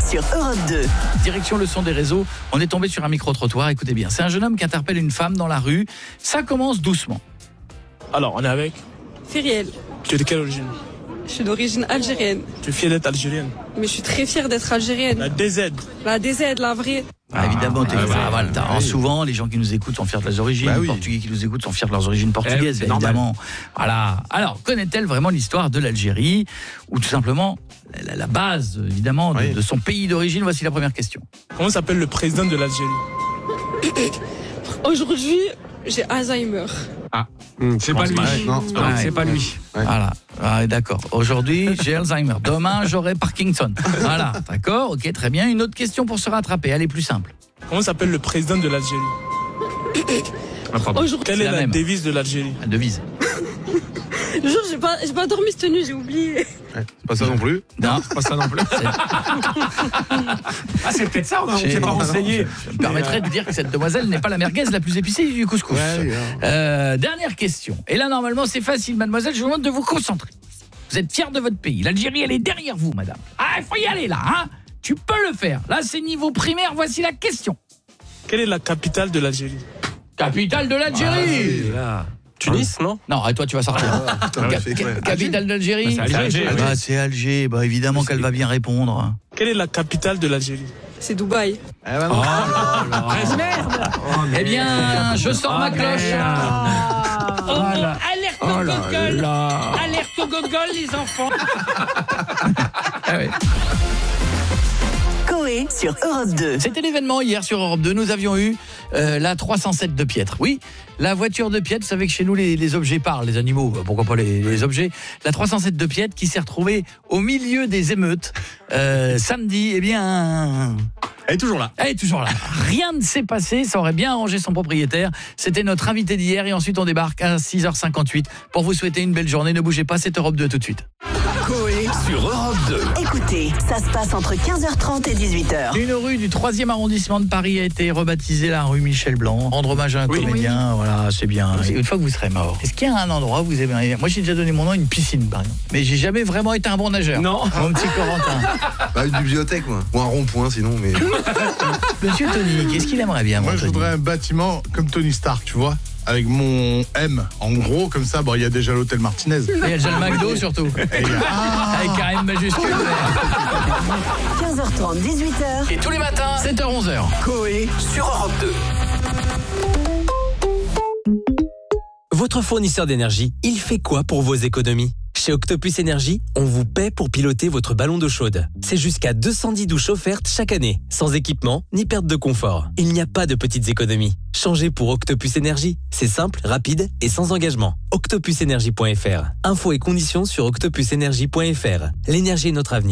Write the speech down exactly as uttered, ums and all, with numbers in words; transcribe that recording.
sur Europe deux. Direction le son des réseaux, on est tombé sur un micro-trottoir, écoutez bien. C'est un jeune homme qui interpelle une femme dans la rue. Ça commence doucement. Alors, on est avec Feriel. Tu es de quelle origine? Je suis d'origine algérienne. Tu es fière d'être algérienne? Mais je suis très fière d'être algérienne. La D Z. La D Z, la vraie. Ah, évidemment, t'es ah, ah, ouais, voilà, ouais, t'as- ouais. souvent les gens qui nous écoutent sont fiers de leurs origines, Bah les oui. Portugais qui nous écoutent sont fiers de leurs origines portugaises, c'est normal. évidemment. Voilà. Alors, connaît-elle vraiment l'histoire de l'Algérie ou tout simplement la, la base, évidemment, de, Oui. de son pays d'origine? Voici la première question. Comment s'appelle le président de l'Algérie? Aujourd'hui, j'ai Alzheimer. Hum, c'est pas lui. Ouais, Non, c'est pas lui. ouais. C'est pas lui. Ouais. Voilà, ah, d'accord. Aujourd'hui, j'ai Alzheimer. Demain, j'aurai Parkinson. Voilà, d'accord, ok, très bien. Une autre question pour se rattraper, elle est plus simple. Comment s'appelle le président de l'Algérie? Ah, pardon. Aujourd'hui, Quelle C'est est la la même. devise de l'Algérie? La devise. le jour, j'ai pas, j'ai pas dormi cette nuit, j'ai oublié. Ouais, c'est pas ça non plus. Non, C'est pas ça non plus. Ah, c'est peut-être ça, on J'ai- s'est pas renseigné. je me permettrais de dire que cette demoiselle n'est pas la merguez la plus épicée du couscous. Ouais, ouais. Euh, dernière question. Et là, normalement, c'est facile, mademoiselle. Je vous demande de vous concentrer. Vous êtes fiers de votre pays. L'Algérie, elle est derrière vous, madame. Ah, il faut y aller, là. Hein, tu peux le faire. Là, c'est niveau primaire. Voici la question. Quelle est la capitale de l'Algérie? Capitale de l'Algérie. Tunis, non? Non, et toi, tu vas sortir. putain, Ca- fait ca- exprès. capitale d'Algérie. Bah, c'est Alger. Ah bah, c'est Alger. Bah, évidemment qu'elle va bien répondre. Quelle est la capitale de l'Algérie? C'est Dubaï. Ah, bah, non. Eh bien, je sors ma cloche. Oh, alerte au gogol. Alerte au gogol, les enfants. Ah ouais. Coé sur Europe deux. C'était l'événement hier sur Europe deux. Nous avions eu euh, la trois cent sept de Pietre. Oui, la voiture de Pietre. Vous savez que chez nous, les, les objets parlent, les animaux. Pourquoi pas les, les objets? La trois cent sept de Pietre qui s'est retrouvée au milieu des émeutes euh, samedi. Eh bien... Elle est toujours là. Elle est toujours là. Rien ne s'est passé, ça aurait bien arrangé son propriétaire. C'était notre invité d'hier et ensuite on débarque à six heures cinquante-huit pour vous souhaiter une belle journée. Ne bougez pas, c'est Europe deux tout de suite. Coé Sur Europe deux. Écoutez, ça se passe entre quinze heures trente et dix-huit heures. Une rue du troisième arrondissement de Paris a été rebaptisée la rue Michel Blanc. Rendre hommage à un comédien, voilà, c'est bien. Une fois que vous serez mort, est-ce qu'il y a un endroit où vous aimeriez... Moi, j'ai déjà donné mon nom à une piscine, par exemple. Mais j'ai jamais vraiment été un bon nageur. Non. Mon petit Corentin. Bah, une bibliothèque, moi. Ou un rond-point, sinon, mais. Monsieur Tony, qu'est-ce qu'il aimerait bien, Moi, mon je Tony? voudrais un bâtiment comme Tony Stark, tu vois, avec mon M en gros, comme ça, bon, il y a déjà l'hôtel Martinez. Et il y a déjà le McDo, surtout. Et, ah, Avec un M majuscule. quinze heures trente, dix-huit heures. Et tous les matins, sept heures onze heures. Coé sur Europe deux. Votre fournisseur d'énergie, il fait quoi pour vos économies? Chez Octopus Énergie, on vous paie pour piloter votre ballon d'eau chaude. C'est jusqu'à deux cent dix douches offertes chaque année, sans équipement ni perte de confort. Il n'y a pas de petites économies. Changez pour Octopus Énergie. C'est simple, rapide et sans engagement. octopus énergie point f r. Infos et conditions sur octopus énergie point f r. L'énergie est notre avenir.